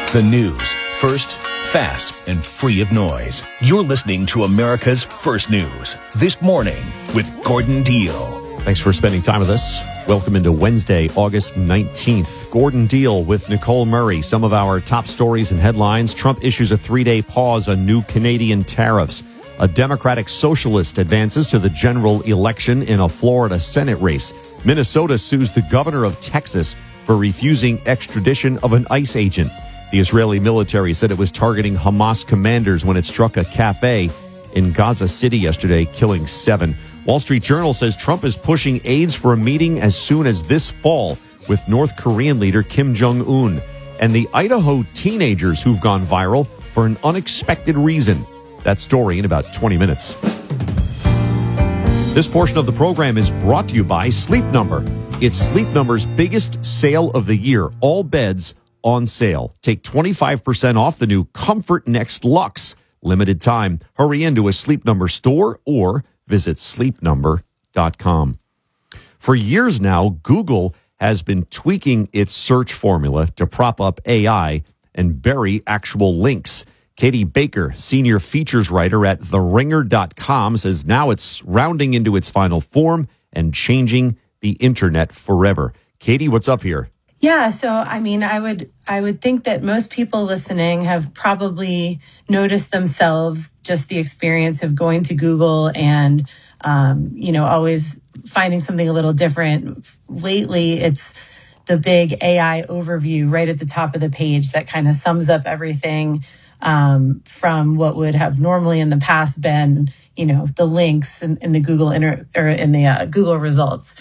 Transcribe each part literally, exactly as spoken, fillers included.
The news, first, fast, and free of noise. You're listening to America's First News. This morning with Gordon Deal. Thanks for spending time with us. Welcome into Wednesday, August nineteenth. Gordon Deal with Nicole Murray. Some of our top stories and headlines. Trump issues a three-day pause on new Canadian tariffs. A Democratic socialist advances to the general election in a Florida Senate race. Minnesota sues the governor of Texas for refusing extradition of an ICE agent. The Israeli military said it was targeting Hamas commanders when it struck a cafe in Gaza City yesterday, killing seven. Wall Street Journal says Trump is pushing aides for a meeting as soon as this fall with North Korean leader Kim Jong-un. And the Idaho teenagers who've gone viral for an unexpected reason. That story in about twenty minutes. This portion of the program is brought to you by Sleep Number. It's Sleep Number's biggest sale of the year. All beds on sale. Take twenty-five percent off the new Comfort Next Luxe. Limited time. Hurry into a Sleep Number store or visit sleep number dot com. For years now, Google has been tweaking its search formula to prop up A I and bury actual links. Katie Baker, senior features writer at the ringer dot com, says now it's rounding into its final form and changing the internet forever. Katie, what's up here? Yeah, so I mean, I would I would think that most people listening have probably noticed themselves just the experience of going to Google and, um, you know, always finding something a little different. Lately, it's the big A I overview right at the top of the page that kind of sums up everything um, from what would have normally in the past been, you know, the links in, in the Google inter, or in the uh, Google results.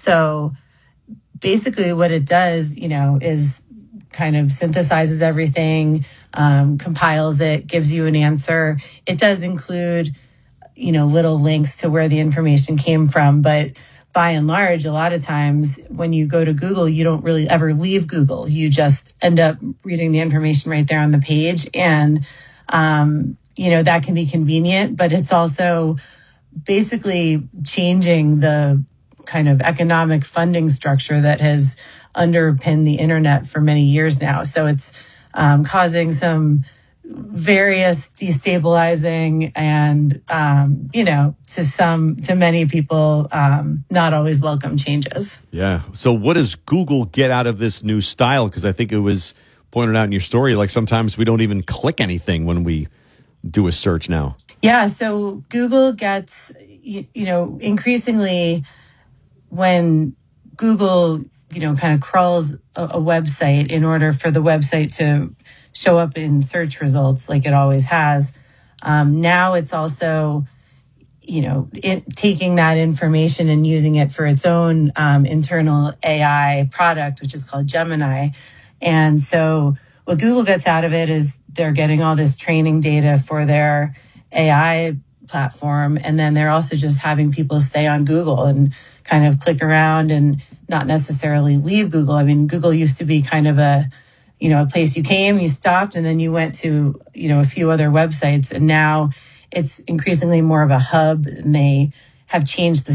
So basically what it does, you know, is kind of synthesizes everything, um, compiles it, gives you an answer. It does include, you know, little links to where the information came from. But by and large, a lot of times when you go to Google, you don't really ever leave Google. You just end up reading the information right there on the page. And, um, you know, that can be convenient, but it's also basically changing the kind of economic funding structure that has underpinned the internet for many years now. So it's um, causing some various destabilizing and, um, you know, to some, to many people, um, not always welcome changes. Yeah. So what does Google get out of this new style? Because I think it was pointed out in your story, like sometimes we don't even click anything when we do a search now. Yeah. So Google gets, you, you know, increasingly when Google, you know, kind of crawls a, a website in order for the website to show up in search results like it always has. Um, now it's also, you know, it, taking that information and using it for its own um, internal A I product, which is called Gemini. And so what Google gets out of it is they're getting all this training data for their A I platform. And then they're also just having people stay on Google and kind of click around and not necessarily leave Google. I mean, Google used to be kind of a, you know, a place you came, you stopped, and then you went to, you know, a few other websites. And now it's increasingly more of a hub, and they have changed the